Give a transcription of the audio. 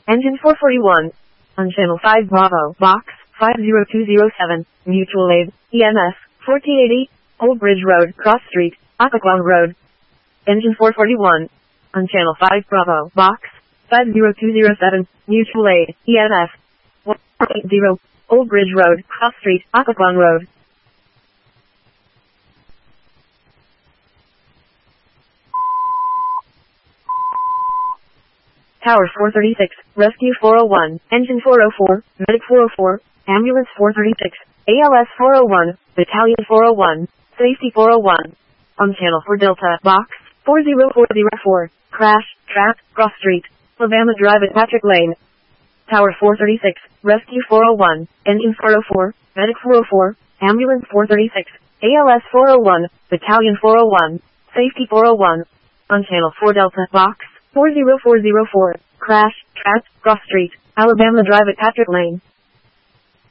Engine 441. On Channel 5 Bravo, Box 50207, Mutual Aid, EMS 1480, Old Bridge Road, Cross Street, Occoquan Road. Engine 441. On Channel 5 Bravo, Box 50207, Mutual Aid, EMS 180, Old Bridge Road, Cross Street, Occoquan Road. Tower 436, Rescue 401, Engine 404, Medic 404, Ambulance 436, ALS 401, Battalion 401, Safety 401. On Channel 4 Delta, Box 40404, Crash, Trap, Cross Street, Alabama Drive at Patrick Lane. Tower 436, Rescue 401, Engine 404, Medic 404, Ambulance 436, ALS 401, Battalion 401, Safety 401. On Channel 4 Delta, Box 40404, Crash, Trap, Cross Street, Alabama Drive at Patrick Lane.